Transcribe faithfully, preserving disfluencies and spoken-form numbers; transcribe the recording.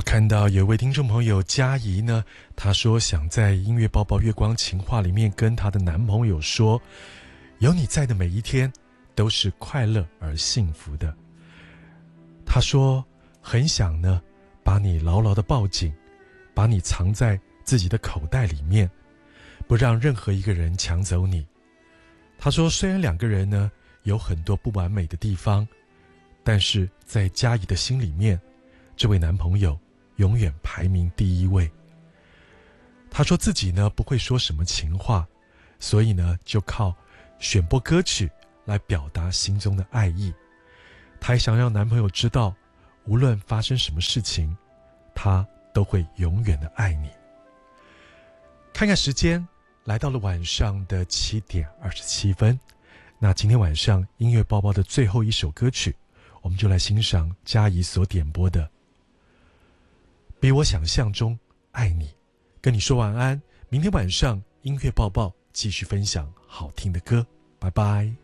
我看到有位听众朋友佳怡呢，她说想在音乐包包月光情话里面跟她的男朋友说，有你在的每一天都是快乐而幸福的。她说很想呢把你牢牢的抱紧，把你藏在自己的口袋里面，不让任何一个人抢走你。她说虽然两个人呢有很多不完美的地方，但是在佳怡的心里面，这位男朋友永远排名第一位。他说自己呢不会说什么情话，所以呢就靠选播歌曲来表达心中的爱意。他还想让男朋友知道，无论发生什么事情，他都会永远的爱你。看看时间，来到了晚上的七点二十七分。那今天晚上音乐包包的最后一首歌曲，我们就来欣赏佳怡所点播的比我想象中爱你。跟你说晚安，明天晚上音乐报报继续分享好听的歌，拜拜。